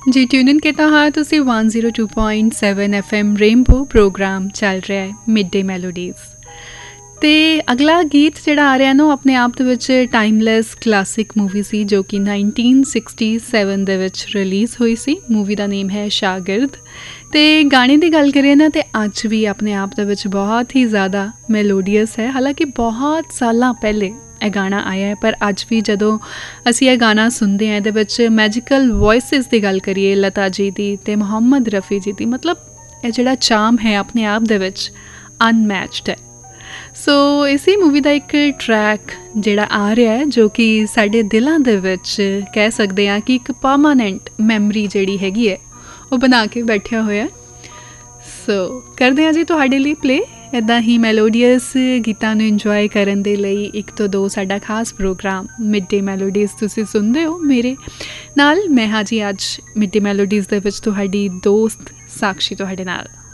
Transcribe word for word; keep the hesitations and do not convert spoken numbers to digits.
Ji tune in किया हाँ तुसी one zero two point seven F M rainbow programme चल रहा है मिड डे मैलोडीज़। तो अगला गीत जिहड़ा आ रहा ना अपने आप दे विच टाइमलैस क्लासिक मूवी सी जो कि नाइनटीन सिक्सटी सैवन दे विच रिलीज़ हुई सी। मूवी का नेम है शागिर्द। तो गाने की गल करिए ना तो अज भी अपने आप दे विच बहुत ही ज़्यादा मैलोडियस है। हालांकि बहुत साल पहले यह गाना आया है पर अज भी जदों असी यह गाना सुनते हैं ये मैजिकल वॉइसिस की गल करिए लता जी की ते मुहम्मद रफ़ी जी की, मतलब यह जिहड़ा चाम है अपने आप दे विच अनमैच्ड है। सो so, इसी मूवी का एक ट्रैक जिहड़ा आ रहा है जो कि साडे दिलों दे विच कह सकते हैं कि एक परमानेंट मैमरी जिहड़ी हैगी है वो बना के बैठा होया। सो so, करते हैं जी तुहाडे लई प्ले इदां ही मैलोडियस गीतां नूं इंजॉय करन दे लई एक तो दो साडा खास प्रोग्राम मिड डे मैलोडीज़ तुसीं सुनदे हो मेरे नाल। मैं हाँ जी अज मिड डे मैलोडीज़ दे विच तुहाडी दोस्त साक्षी तुहाडे नाल।